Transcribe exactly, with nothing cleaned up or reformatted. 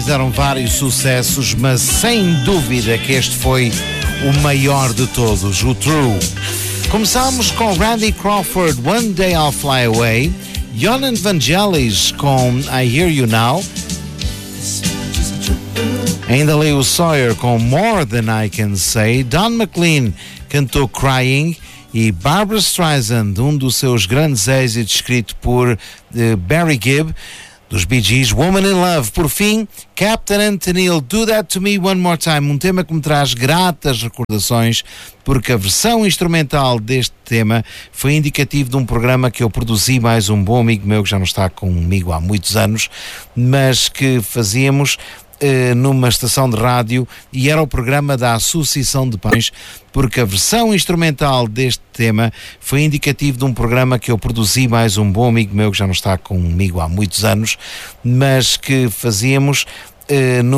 Fizeram vários sucessos, mas sem dúvida que este foi o maior de todos, o True. Começámos com Randy Crawford, One Day I'll Fly Away, Jon Vangelis com I Hear You Now, ainda Leo Sayer com More Than I Can Say, Don McLean cantou Crying e Barbra Streisand, um dos seus grandes êxitos, escrito por uh, Barry Gibb, dos Bee Gees, Woman in Love. Por fim, Captain Anthony, Do That To Me One More Time, um tema que me traz gratas recordações, porque a versão instrumental deste tema foi indicativo de um programa que eu produzi, mais um bom amigo meu que já não está comigo há muitos anos, mas que fazíamos eh, numa estação de rádio, e era o programa da Associação de Pães, porque a versão instrumental deste tema foi indicativo de um programa que eu produzi, mais um bom amigo meu que já não está comigo há muitos anos, mas que fazíamos eh, no